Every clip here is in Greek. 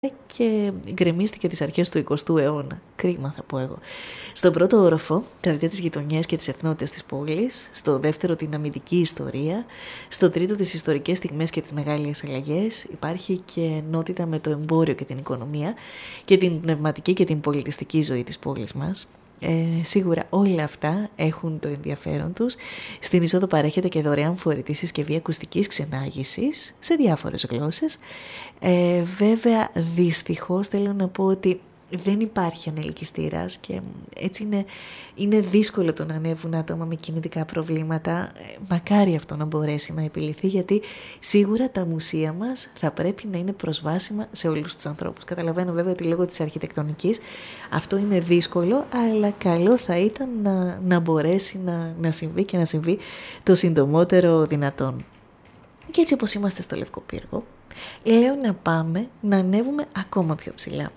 και γκρεμίστηκε τις αρχές του 20ου αιώνα. Κρίμα θα πω εγώ. Στον πρώτο όροφο, τα δυτικά της γειτονιές και τις εθνότητες της πόλης, στο δεύτερο την αμυντική ιστορία, στο τρίτο τις ιστορικές στιγμές και τις μεγάλες αλλαγές, υπάρχει και ενότητα με το εμπόριο και την οικονομία και την πνευματική και την πολιτιστική ζωή της πόλης μας. Σίγουρα όλα αυτά έχουν το ενδιαφέρον τους. Στην είσοδο παρέχεται και δωρεάν φορητή συσκευή ακουστικής ξενάγησης σε διάφορες γλώσσες. Βέβαια, δυστυχώς θέλω να πω ότι δεν υπάρχει ανελκυστήρας και έτσι είναι δύσκολο το να ανέβουν άτομα με κινητικά προβλήματα. Μακάρι αυτό να μπορέσει να επιληθεί, γιατί σίγουρα τα μουσεία μας θα πρέπει να είναι προσβάσιμα σε όλους τους ανθρώπους. Καταλαβαίνω βέβαια ότι λόγω της αρχιτεκτονικής αυτό είναι δύσκολο, αλλά καλό θα ήταν να μπορέσει να συμβεί και να συμβεί το συντομότερο δυνατόν. Και έτσι όπως είμαστε στο Λευκό Πύργο, λέω να πάμε να ανέβουμε ακόμα πιο ψηλά,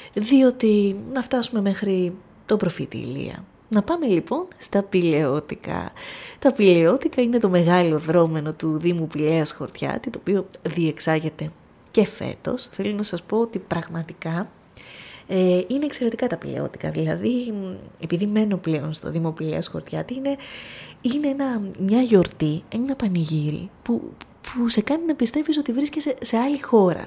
διότι να φτάσουμε μέχρι το Προφήτη Ηλία. Να πάμε λοιπόν στα Πηλαιώτικα. Τα Πηλαιώτικα είναι το μεγάλο δρόμενο του Δήμου Πηλαίας Χορτιάτη, το οποίο διεξάγεται και φέτος. Θέλω να σας πω ότι πραγματικά είναι εξαιρετικά τα Πηλαιώτικα. Δηλαδή, επειδή μένω πλέον στο Δήμο Πηλαίας Χορτιάτη, είναι μια γιορτή, ένα πανηγύρι που σε κάνει να πιστεύεις ότι βρίσκεσαι σε άλλη χώρα,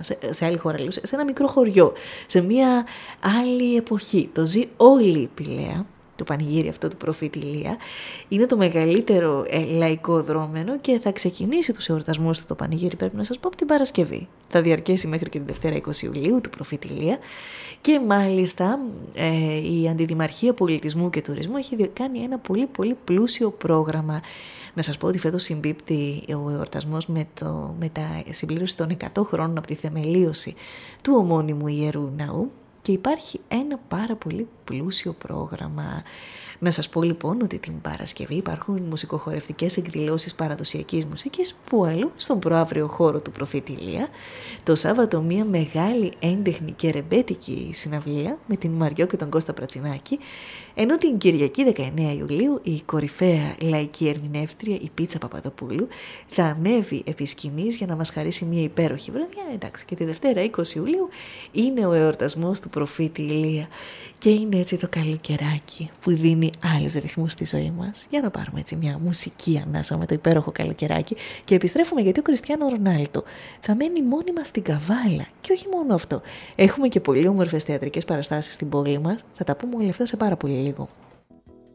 σε ένα μικρό χωριό, σε μια άλλη εποχή. Το ζει όλη η Πηλαία, το πανηγύρι αυτό του Προφήτη Ηλία. Είναι το μεγαλύτερο λαϊκό δρόμενο και θα ξεκινήσει τους εορτασμούς του το πανηγύρι, πρέπει να σας πω, από την Παρασκευή. Θα διαρκέσει μέχρι και την Δευτέρα 20 Ιουλίου του Προφήτη Ηλία. Και μάλιστα η Αντιδημαρχία Πολιτισμού και Τουρισμού έχει κάνει ένα πολύ πολύ πλούσιο πρόγραμμα. Να σας πω ότι φέτος συμπίπτει ο εορτασμός με τα συμπλήρωση των 100 χρόνων από τη θεμελίωση του ομώνυμου Ιερού Ναού και υπάρχει ένα πάρα πολύ πλούσιο πρόγραμμα. Να σας πω λοιπόν ότι την Παρασκευή υπάρχουν μουσικοχορευτικές εκδηλώσεις παραδοσιακής μουσικής, που αλλού στον προαύριο χώρο του Προφήτη Ηλία. Το Σάββατο μια μεγάλη έντεχνη και ρεμπέτικη συναυλία με την Μαριό και τον Κώστα Πρατσινάκη, ενώ την Κυριακή 19 Ιουλίου η κορυφαία λαϊκή ερμηνεύτρια, η Πίτσα Παπαδοπούλου, θα ανέβει επί σκηνής για να μας χαρίσει μια υπέροχη βραδιά. Εντάξει, και τη Δευτέρα 20 Ιουλίου είναι ο εορτασμός του Προφήτη Ηλία. Και είναι έτσι το καλοκαιράκι που δίνει άλλους ρυθμούς στη ζωή μας. Για να πάρουμε έτσι μια μουσική ανάσα με το υπέροχο καλοκαιράκι και επιστρέφουμε, γιατί ο Κριστιάνο Ρονάλντο θα μένει μόνιμα στην Καβάλα. Και όχι μόνο αυτό. Έχουμε και πολύ όμορφες θεατρικές παραστάσεις στην πόλη μας. Θα τα πούμε όλα αυτά σε πάρα πολύ λίγο.